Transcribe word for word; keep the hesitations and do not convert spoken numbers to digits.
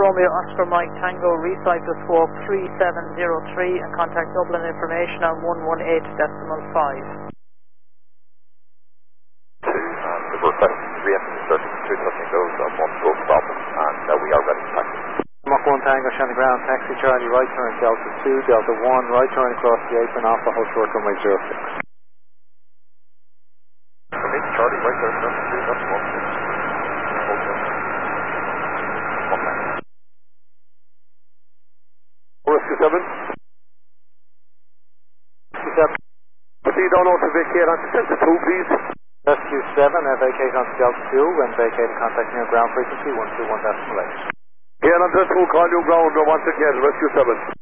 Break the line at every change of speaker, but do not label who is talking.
Romeo Oscar Mike Tango, recycle swarp three seven zero three and contact Dublin information on one one eight decimal five.
Two, and the request re-entry searching two touching those on one go stop, and uh, we are ready to taxi.
Mach one Tango, Shannon Ground, taxi Charlie, right turn Delta two, Delta one, right turn across the apron, Alpha, hold short runway zero six.
Okay, Charlie, right turn, Delta two, Delta one. Hold short. One man. Rescue seven.
Rescue seven.
Proceed on out to vacate on Delta two, please.
Rescue seven, uh, vacate on Delta two, when vacating contact near ground frequency one two one decimal eight.
Yeah, on Delta two, call you ground, once again, Rescue seven.